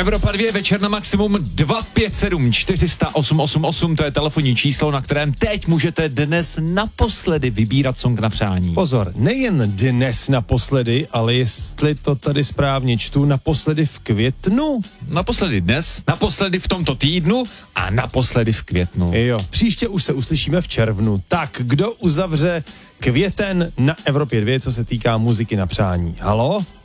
Evropa 2, večer na maximum 257 400 888, to je telefonní číslo, na kterém teď můžete dnes naposledy vybírat song na přání. Pozor, nejen dnes naposledy, ale jestli to tady správně čtu, naposledy v květnu. Naposledy dnes, naposledy v tomto týdnu a naposledy v květnu. Jo, příště už se uslyšíme v červnu. Tak, kdo uzavře květen na Evropě 2, co se týká muziky na přání? Halo?